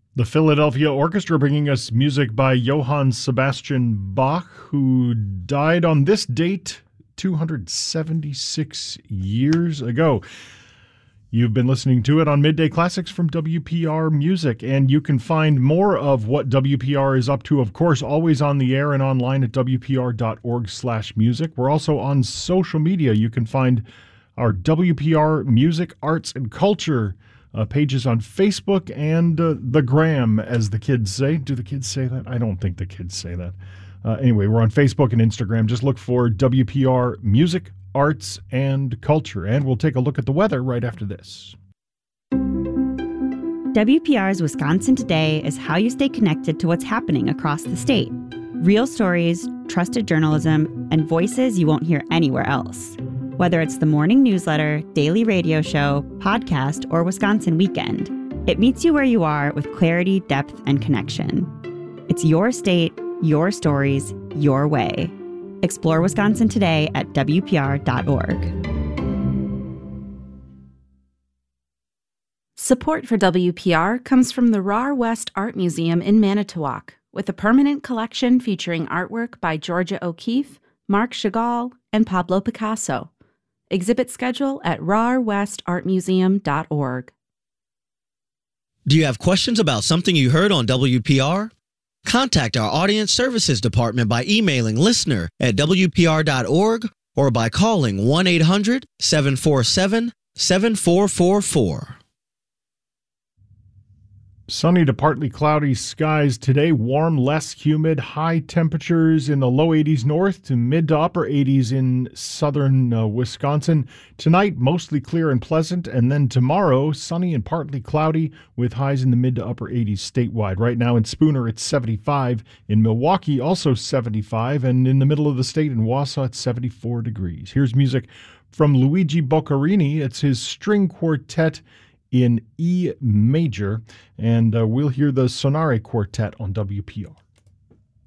The Philadelphia Orchestra bringing us music by Johann Sebastian Bach, who died on this date 276 years ago. You've been listening to it on Midday Classics from WPR Music, and you can find more of what WPR is up to, of course, always on the air and online at wpr.org/music. We're also on social media. You can find our WPR Music, Arts, and Culture pages on Facebook and the Gram, as the kids say. Do the kids say that? I don't think the kids say that. Anyway, we're on Facebook and Instagram. Just look for WPR Music, Arts, and Culture. And we'll take a look at the weather right after this. WPR's Wisconsin Today is how you stay connected to what's happening across the state. Real stories, trusted journalism, and voices you won't hear anywhere else. Whether it's the morning newsletter, daily radio show, podcast, or Wisconsin Weekend, it meets you where you are with clarity, depth, and connection. It's your state, your stories, your way. Explore Wisconsin today at WPR.org. Support for WPR comes from the RAR West Art Museum in Manitowoc, with a permanent collection featuring artwork by Georgia O'Keeffe, Marc Chagall, and Pablo Picasso. Exhibit schedule at rarwestartmuseum.org. Do you have questions about something you heard on WPR? Contact our Audience Services Department by emailing listener@wpr.org or by calling 1-800-747-7444. Sunny to partly cloudy skies today, warm, less humid, high temperatures in the low 80s north to mid to upper 80s in southern Wisconsin. Tonight, mostly clear and pleasant, and then tomorrow, sunny and partly cloudy with highs in the mid to upper 80s statewide. Right now in Spooner, it's 75. In Milwaukee, also 75, and in the middle of the state in Wausau, it's 74 degrees. Here's music from Luigi Boccherini. It's his string quartet in E major, and we'll hear the Sonare Quartet on WPR.